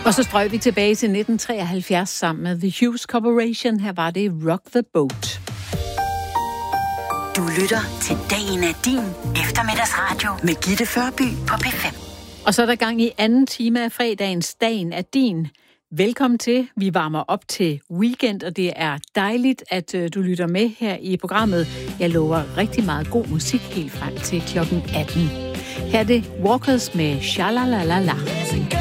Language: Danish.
Og så strøg vi tilbage til 1973 sammen med The Hughes Corporation. Her var det Rock the Boat. Du lytter til Dagen er din eftermiddagsradio med Gitte Førby på P5. Og så er der gang i anden time af fredagens Dagen er din. Velkommen til. Vi varmer op til weekend, og det er dejligt, at du lytter med her i programmet. Jeg lover rigtig meget god musik helt frem til klokken 18. Her er det Walkers med Shalalala.